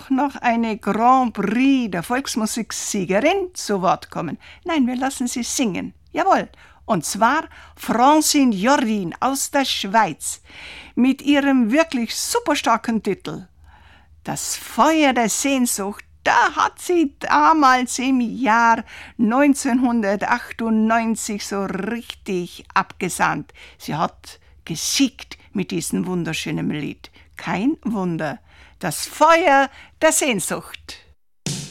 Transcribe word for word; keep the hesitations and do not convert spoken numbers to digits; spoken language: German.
auch noch eine Grand Prix der Volksmusiksiegerin zu Wort kommen. Nein, wir lassen sie singen. Jawohl. Und zwar Francine Jordin aus der Schweiz mit ihrem wirklich superstarken Titel Das Feuer der Sehnsucht. Da hat sie damals im Jahr neunzehnhundertachtundneunzig so richtig abgesandt. Sie hat gesiegt mit diesem wunderschönen Lied. Kein Wunder. Das Feuer der Sehnsucht.